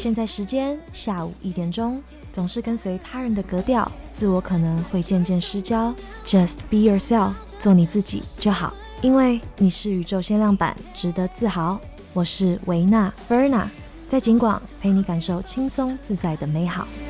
现在时间下午1点钟，总是跟随他人的格调，自我可能会渐渐失焦。Just be yourself， 做你自己就好，因为你是宇宙限量版，值得自豪。我是维娜 Verna， 在景广陪你感受轻松自在的美好。